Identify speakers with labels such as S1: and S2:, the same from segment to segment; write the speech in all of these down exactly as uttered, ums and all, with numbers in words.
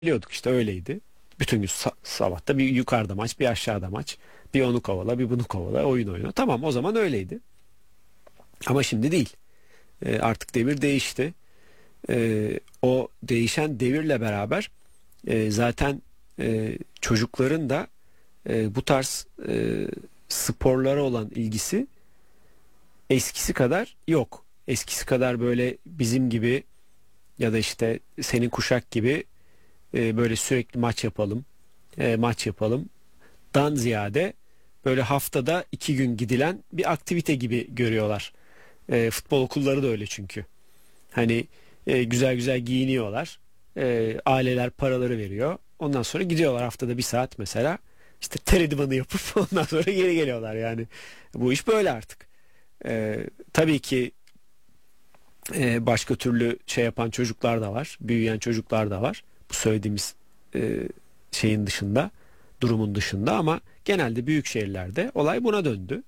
S1: Biliyorduk işte öyleydi. Bütün gün sa- sabahta bir yukarıda maç, bir aşağıda maç. Bir onu kovala, bir bunu kovala, oyun oyna. Tamam, o zaman öyleydi. Ama şimdi değil. E, artık devir değişti. E, o değişen devirle beraber e, zaten e, çocukların da e, bu tarz e, sporlara olan ilgisi eskisi kadar yok. Eskisi kadar böyle bizim gibi ya da işte senin kuşak gibi e, böyle sürekli maç yapalım, e, maç yapalım dan ziyade böyle haftada iki gün gidilen bir aktivite gibi görüyorlar. E, futbol okulları da öyle çünkü. Hani e, güzel güzel giyiniyorlar. E, aileler paraları veriyor. Ondan sonra gidiyorlar haftada bir saat mesela. İşte ter idmanı yapıp ondan sonra geri geliyorlar yani. Bu iş böyle artık. E, tabii ki e, başka türlü şey yapan çocuklar da var. Büyüyen çocuklar da var. Bu söylediğimiz e, şeyin dışında, durumun dışında, ama genelde büyük şehirlerde olay buna döndü.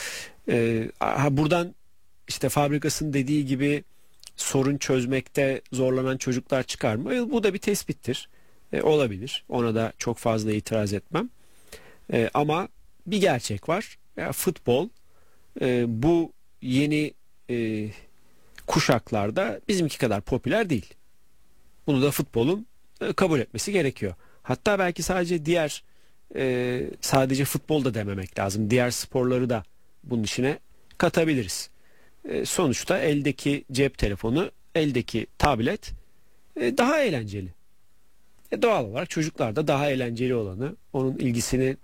S1: E, ha, buradan işte fabrikasının dediği gibi sorun çözmekte zorlanan çocuklar çıkar mı? E, bu da bir tespittir. E, olabilir. Ona da çok fazla itiraz etmem. E, ama bir gerçek var. Ya, futbol e, bu yeni e, kuşaklarda bizimki kadar popüler değil. Bunu da futbolun e, kabul etmesi gerekiyor. Hatta belki sadece diğer e, sadece futbol da dememek lazım. Diğer sporları da bunun içine katabiliriz. E, sonuçta eldeki cep telefonu, eldeki tablet e, daha eğlenceli. E, doğal olarak çocuklar da daha eğlenceli olanı, onun ilgisini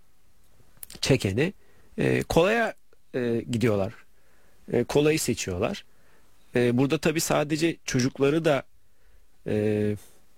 S1: çekeni e, kolaya e, gidiyorlar. E, kolayı seçiyorlar. E, burada tabii sadece çocukları da e,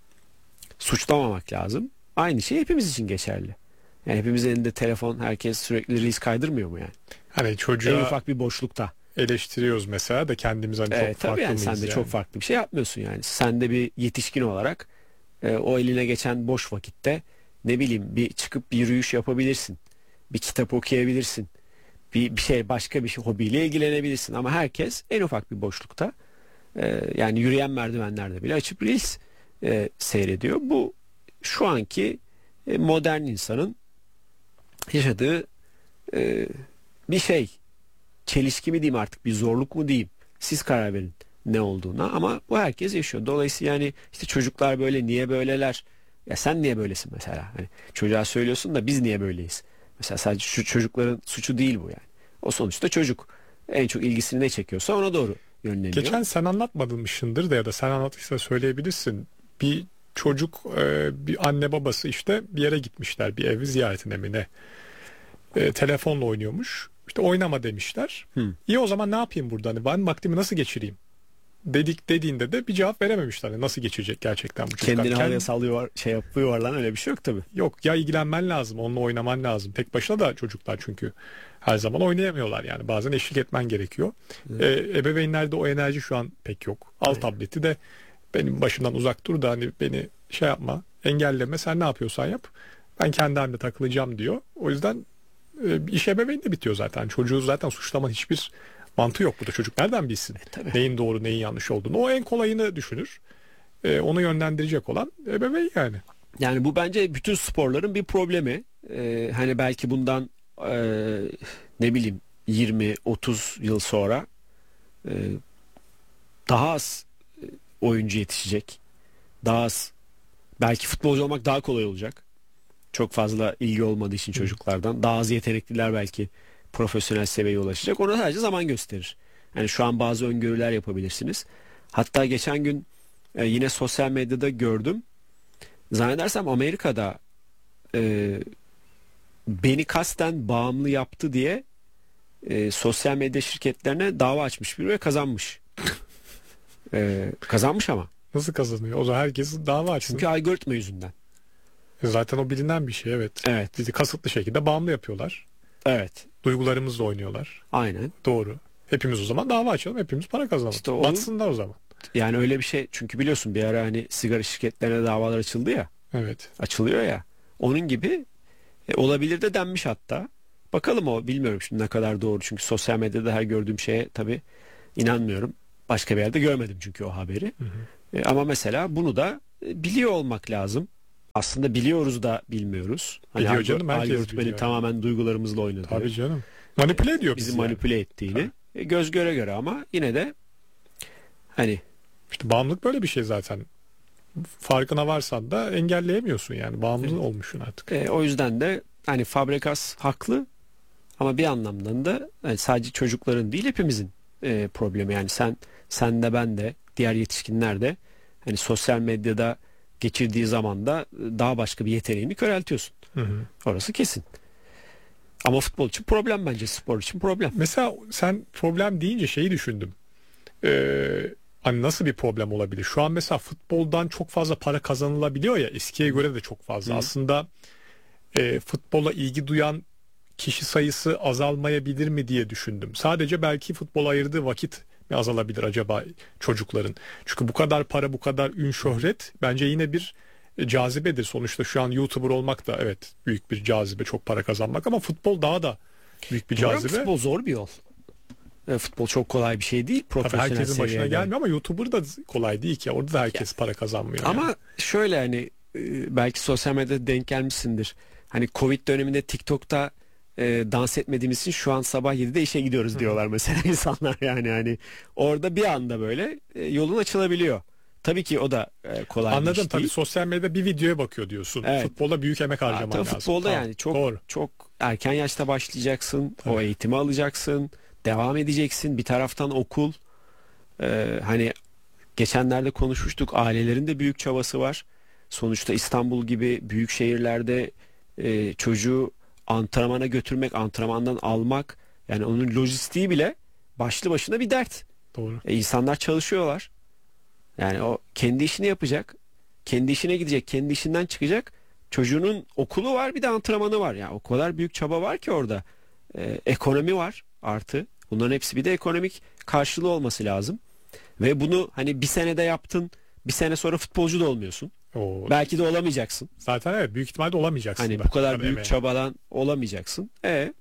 S1: suçlamamak lazım. Aynı şey hepimiz için geçerli. Yani hepimizin elinde telefon, herkes sürekli reels kaydırmıyor mu yani?
S2: Hani
S1: En
S2: çocuğa
S1: ufak bir boşlukta.
S2: eleştiriyoruz mesela da kendimiz hani
S1: E,
S2: çok
S1: tabii
S2: farklı
S1: yani sen
S2: mıyız
S1: de çok
S2: yani?
S1: farklı bir şey yapmıyorsun yani. Sen de bir yetişkin olarak e, o eline geçen boş vakitte ne bileyim bir çıkıp bir yürüyüş yapabilirsin. Bir kitap okuyabilirsin. Bir, bir şey başka bir şey hobiyle ilgilenebilirsin. Ama herkes en ufak bir boşlukta e, yani yürüyen merdivenlerde bile açıp reels e, seyrediyor. Bu şu anki e, modern insanın yaşadığı e, bir şey. Çelişki mi diyeyim artık, bir zorluk mu diyeyim. Siz karar verin ne olduğuna, ama bu herkes yaşıyor. Dolayısıyla yani işte çocuklar böyle, niye böyleler? Ya sen niye böylesin mesela? Hani çocuğa söylüyorsun da biz niye böyleyiz? Mesela sadece şu çocukların suçu değil bu yani. O sonuçta çocuk en çok ilgisini ne çekiyorsa ona doğru yönleniyor.
S2: Geçen sen anlatmadılmışsındır da ya da sen anlattıysa söyleyebilirsin. Bir çocuk, e, bir anne babası işte bir yere gitmişler, bir evi ziyaretine mi ne? E, telefonla oynuyormuş. İşte oynama demişler.
S1: Hı.
S2: İyi, o zaman ne yapayım burada? Hani ben vaktimi nasıl geçireyim? Dedik dediğinde de bir cevap verememişler. Hani nasıl geçirecek gerçekten bu çocuklar?
S1: Kendini havaya
S2: Kend-
S1: sallıyor, şey yapıyor lan, öyle bir şey yok tabii.
S2: Yok ya, ilgilenmen lazım, onunla oynaman lazım. Tek başına da çocuklar çünkü her zaman oynayamıyorlar yani. Bazen eşlik etmen gerekiyor.
S1: Hı.
S2: Ee, ebeveynlerde o enerji şu an pek yok. Al
S1: Aynen.
S2: tableti de benim başımdan uzak dur da hani beni şey yapma, engelleme, sen ne yapıyorsan yap. Ben kendi halimde takılacağım diyor. O yüzden e, iş ebeveynde bitiyor zaten. Çocuğu zaten suçlama hiçbir mantığı yok burada. Çocuk nereden bilsin
S1: E, tabii.
S2: neyin doğru neyin yanlış olduğunu? O en kolayını düşünür. Ee, onu yönlendirecek olan ebeveyn yani.
S1: Yani bu bence bütün sporların bir problemi. Ee, hani belki bundan e, ne bileyim yirmi otuz yıl sonra e, daha az e, oyuncu yetişecek. Daha az, belki futbolcu olmak daha kolay olacak. Çok fazla ilgi olmadığı için çocuklardan. Daha az yetenekliler belki profesyonel seviyeye ulaşacak. Ona sadece zaman gösterir. Yani şu an bazı öngörüler yapabilirsiniz. Hatta geçen gün e, yine sosyal medyada gördüm. Zannedersem Amerika'da e, beni kasten bağımlı yaptı diye e, sosyal medya şirketlerine dava açmış biri ve kazanmış. E, kazanmış ama.
S2: Nasıl kazanıyor? O zaman herkes dava açsın.
S1: Çünkü algoritma yüzünden.
S2: Zaten o bilinen bir şey, evet.
S1: Evet.
S2: Bizi kasıtlı şekilde bağımlı yapıyorlar.
S1: Evet.
S2: Duygularımızla oynuyorlar.
S1: Aynen.
S2: Doğru. Hepimiz o zaman dava açalım. Hepimiz para kazanalım.
S1: İşte o,
S2: Batsınlar o zaman.
S1: yani öyle bir şey, çünkü biliyorsun bir ara hani sigara şirketlerine davalar açıldı ya.
S2: Evet.
S1: Açılıyor ya. Onun gibi e, olabilir de denmiş hatta. Bakalım, o bilmiyorum şimdi ne kadar doğru. Çünkü sosyal medyada her gördüğüm şeye tabii inanmıyorum. Başka bir yerde görmedim çünkü o haberi.
S2: Hı hı.
S1: E, ama mesela bunu da e, biliyor olmak lazım. Aslında biliyoruz da bilmiyoruz. Hani
S2: Biliyor
S1: algor-
S2: canım, herkes
S1: algoritmanın
S2: biliyor.
S1: tamamen duygularımızla oynadığı.
S2: Tabii canım. Manipüle ediyor
S1: Bizi
S2: bizi yani.
S1: manipüle ettiğini. E, göz göre göre ama yine de hani
S2: İşte bağımlılık böyle bir şey zaten. Farkına varsan da engelleyemiyorsun yani. Bağımlı
S1: Evet.
S2: olmuşsun artık.
S1: e, o yüzden de hani Fabregas haklı ama bir anlamdan da hani sadece çocukların değil hepimizin e, problemi. Yani sen sen de ben de diğer yetişkinler de hani sosyal medyada geçirdiği zaman da daha başka bir yeteneğini köreltiyorsun.
S2: Hı hı.
S1: Orası kesin. Ama futbol için problem bence, spor için problem.
S2: Mesela sen problem deyince şeyi düşündüm. Ee, hani nasıl bir problem olabilir? Şu an mesela futboldan çok fazla para kazanılabiliyor ya, eskiye göre de çok fazla.
S1: Hı.
S2: Aslında e, futbola ilgi duyan kişi sayısı azalmayabilir mi diye düşündüm. Sadece belki futbola ayırdığı vakit mi azalabilir acaba çocukların? Çünkü bu kadar para, bu kadar ün, şöhret bence yine bir e, cazibedir. Sonuçta şu an YouTuber olmak da evet büyük bir cazibe, çok para kazanmak, ama futbol daha da büyük bir
S1: Doğru ama
S2: cazibe.
S1: futbol zor bir yol. E, futbol çok kolay bir şey değil.
S2: Tabii
S1: Profesyonel
S2: herkesin başına
S1: seviyede.
S2: gelmiyor ama YouTuber da kolay değil ki. Orada da herkes para kazanmıyor.
S1: Ama
S2: yani.
S1: şöyle hani e, belki sosyal medyada denk gelmişsindir. Hani Covid döneminde TikTok'ta e, dans etmediğimiz için şu an sabah yedide işe gidiyoruz diyorlar mesela insanlar, yani hani orada bir anda böyle e, yolun açılabiliyor. Tabii ki o da e, kolay bir
S2: Anladım,
S1: iş
S2: tabii
S1: değil.
S2: sosyal medyada bir videoya bakıyor diyorsun.
S1: Evet.
S2: Futbolda büyük emek
S1: Ha,
S2: harcaman
S1: tabii
S2: lazım.
S1: futbolda
S2: Tamam,
S1: yani çok
S2: doğru.
S1: çok erken yaşta başlayacaksın. O
S2: Tabii.
S1: eğitimi alacaksın. Devam edeceksin. Bir taraftan okul. Ee, hani geçenlerde konuşmuştuk. Ailelerin de büyük çabası var. Sonuçta İstanbul gibi büyük şehirlerde e, çocuğu antrenmana götürmek, antrenmandan almak, yani onun lojistiği bile başlı başına bir dert.
S2: Doğru.
S1: E, insanlar çalışıyorlar. Yani o kendi işini yapacak. Kendi işine gidecek. Kendi işinden çıkacak. Çocuğunun okulu var, bir de antrenmanı var. Yani o kadar büyük çaba var ki orada. E, ekonomi var artı. Bunların hepsi bir de ekonomik karşılığı olması lazım. Ve bunu hani bir senede yaptın. Bir sene sonra futbolcu da olmuyorsun.
S2: O,
S1: Belki de olamayacaksın.
S2: zaten evet, büyük ihtimalle olamayacaksın
S1: Hani
S2: da.
S1: bu kadar
S2: Tabii
S1: büyük
S2: emeğe.
S1: çabadan olamayacaksın. E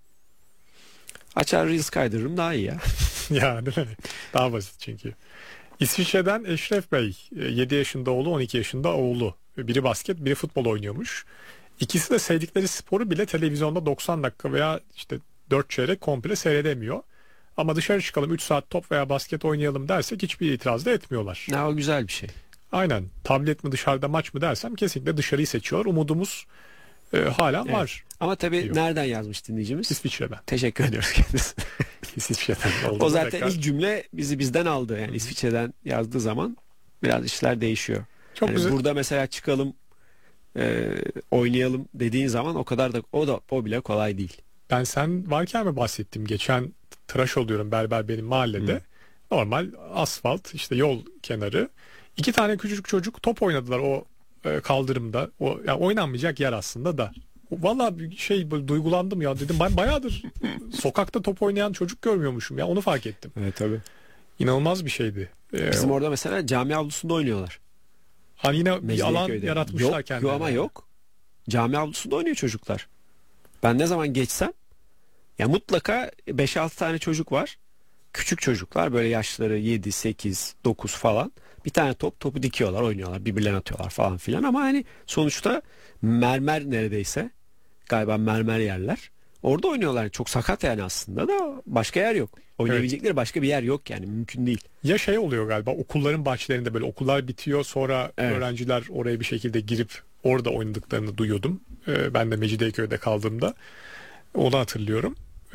S1: açar Reels kaydırırım daha iyi ya.
S2: Ya değil mi? Daha basit çünkü. İsviçre'den Eşref Bey, yedi yaşında oğlu, on iki yaşında oğlu. Biri basket, biri futbol oynuyormuş. İkisi de sevdikleri sporu bile televizyonda doksan dakika veya işte dört çeyrek komple seyredemiyor. Ama dışarı çıkalım, üç saat top veya basket oynayalım dersek hiçbir itiraz da etmiyorlar.
S1: Ne o güzel bir şey.
S2: Aynen. Tablet mi dışarıda maç mı dersem kesinlikle dışarıyı seçiyorlar. Umudumuz e, hala
S1: Evet.
S2: var.
S1: Ama tabii
S2: Yok.
S1: nereden yazmış dinleyicimiz?
S2: İsviçre'den.
S1: Teşekkür ediyoruz kendisine.
S2: İsviçre'den oldu.
S1: O zaten
S2: Tekrar.
S1: ilk cümle bizi bizden aldı. Yani İsviçre'den yazdığı zaman biraz işler değişiyor.
S2: Çok
S1: Yani
S2: güzel.
S1: burada mesela çıkalım e, oynayalım dediğin zaman o kadar da o da o bile kolay değil.
S2: Ben sen varken mi bahsettim? Geçen tıraş oluyorum berber benim mahallede.
S1: Hı.
S2: Normal asfalt, işte yol kenarı. İki tane küçücük çocuk top oynadılar o e, kaldırımda. O yani oynanmayacak yer aslında da. Vallahi bir şey, böyle duygulandım ya, dedim ben bayağıdır sokakta top oynayan çocuk görmüyormuşum ya, onu fark ettim.
S1: Evet tabii.
S2: İnanılmaz bir şeydi. Ee,
S1: Bizim orada mesela cami avlusunda oynuyorlar.
S2: hani yine bir alan
S1: Mecidiyeköy'de.
S2: yaratmışlar
S1: Yok,
S2: kendilerine.
S1: yok ama yok. Cami avlusunda oynuyor çocuklar. Ben ne zaman geçsem ya mutlaka beş altı tane çocuk var. Küçük çocuklar, böyle yaşları yedi, sekiz, dokuz falan. Bir tane top, topu dikiyorlar, oynuyorlar, birbirlerine atıyorlar falan filan, ama hani sonuçta mermer neredeyse, galiba mermer yerler. Orada oynuyorlar. Çok sakat yani aslında da, başka yer yok. Oynayabilecekleri başka bir yer yok yani, mümkün değil.
S2: Ya şey oluyor galiba, okulların bahçelerinde böyle okullar bitiyor, sonra
S1: Evet.
S2: öğrenciler oraya bir şekilde girip orada oynadıklarını duyuyordum. Ee, ben de Mecidiyeköy'de kaldığımda onu hatırlıyorum.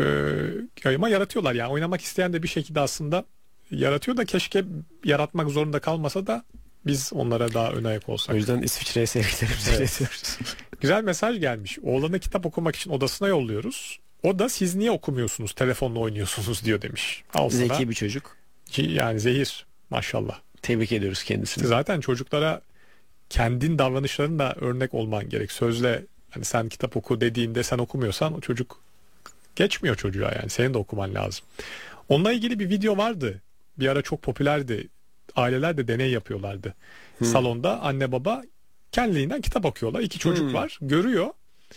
S2: Ee, ama yaratıyorlar yani, oynamak isteyen de bir şekilde aslında yaratıyor da, keşke yaratmak zorunda kalmasa da biz onlara daha ön ayak
S1: O
S2: olsak.
S1: yüzden İsviçre'ye sevgilerimizi
S2: Evet.
S1: iletiyoruz.
S2: Güzel mesaj gelmiş. Oğlanı kitap okumak için odasına yolluyoruz. O da siz niye okumuyorsunuz, telefonla oynuyorsunuz diyor demiş. Al sana.
S1: Zeki bir çocuk.
S2: Yani zehir maşallah.
S1: Tebrik ediyoruz kendisini.
S2: Zaten çocuklara kendin davranışlarınla örnek olman gerek. Sözle hani sen kitap oku dediğinde sen okumuyorsan o çocuk geçmiyor çocuğa yani. Senin de okuman lazım. Onunla ilgili bir video vardı. Bir ara çok popülerdi. Aileler de deney yapıyorlardı.
S1: Hmm.
S2: Salonda anne baba kendiliğinden kitap okuyorlar. İki çocuk
S1: Hmm.
S2: var. Görüyor.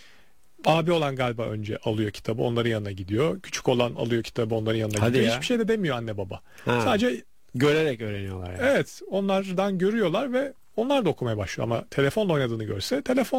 S2: Abi olan galiba önce alıyor kitabı, onların yanına gidiyor. Küçük olan alıyor kitabı, onların yanına
S1: Hadi
S2: gidiyor.
S1: ya.
S2: Hiçbir şey de demiyor anne baba.
S1: Ha,
S2: Sadece
S1: görerek öğreniyorlar yani.
S2: evet, onlardan görüyorlar ve Onlar da okumaya başlıyor ama telefonla oynadığını görse telefon